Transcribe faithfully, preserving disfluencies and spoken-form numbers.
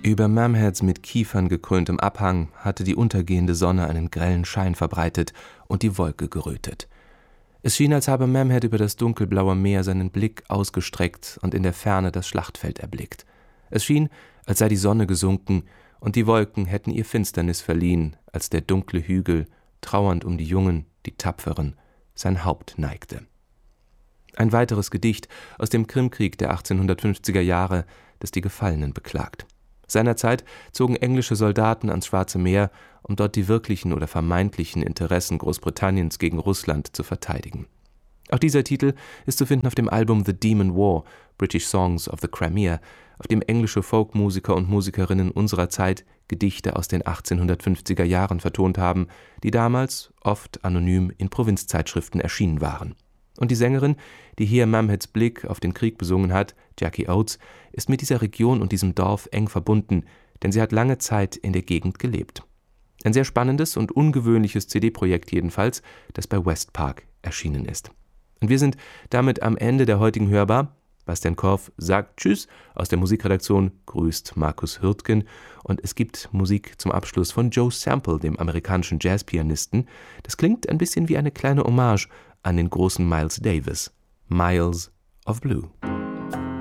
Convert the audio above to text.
Über Mamheads mit Kiefern gekröntem Abhang hatte die untergehende Sonne einen grellen Schein verbreitet und die Wolke gerötet. Es schien, als habe Mamhead über das dunkelblaue Meer seinen Blick ausgestreckt und in der Ferne das Schlachtfeld erblickt. Es schien, als sei die Sonne gesunken und die Wolken hätten ihr Finsternis verliehen, als der dunkle Hügel, trauernd um die Jungen, die Tapferen, sein Haupt neigte. Ein weiteres Gedicht aus dem Krimkrieg der achtzehnhundertfünfziger Jahre, das die Gefallenen beklagt. Seinerzeit zogen englische Soldaten ans Schwarze Meer, um dort die wirklichen oder vermeintlichen Interessen Großbritanniens gegen Russland zu verteidigen. Auch dieser Titel ist zu finden auf dem Album The Demon War – British Songs of the Crimea, auf dem englische Folkmusiker und Musikerinnen unserer Zeit Gedichte aus den achtzehnhundertfünfziger Jahren vertont haben, die damals oft anonym in Provinzzeitschriften erschienen waren. Und die Sängerin, die hier Mamheads Blick auf den Krieg besungen hat, Jackie Oates, ist mit dieser Region und diesem Dorf eng verbunden, denn sie hat lange Zeit in der Gegend gelebt. Ein sehr spannendes und ungewöhnliches C D-Projekt jedenfalls, das bei Westpark erschienen ist. Und wir sind damit am Ende der heutigen Hörbar. Bastian Korf sagt Tschüss, aus der Musikredaktion grüßt Markus Hürtgen und es gibt Musik zum Abschluss von Joe Sample, dem amerikanischen Jazzpianisten. Das klingt ein bisschen wie eine kleine Hommage an den großen Miles Davis, Miles of Blue.